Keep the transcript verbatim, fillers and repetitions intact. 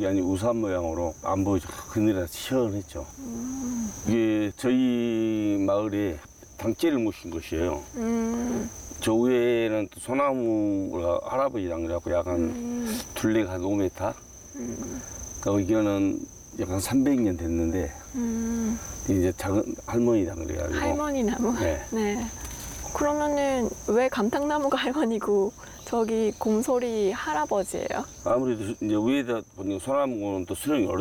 흙이 아닌 우산 모양으로 안 보이죠. 그늘이라 시원했죠. 음. 이게 저희 마을에 당제를 모신 곳이에요. 음. 저 위에는 또 소나무가 할아버지 당이라고 약간 음. 둘레가 한 오 미터. 음. 그 이거는 약간 삼백 년 됐는데 음. 이제 작은 할머니 당 그래가지고. 할머니 나무. 네. 네. 그러면은 왜 감탕나무가 할머니고 저기 곰소리 할아버지예요? 아무래도 이제 위에다 보니까 소나무는 또 수령이 오래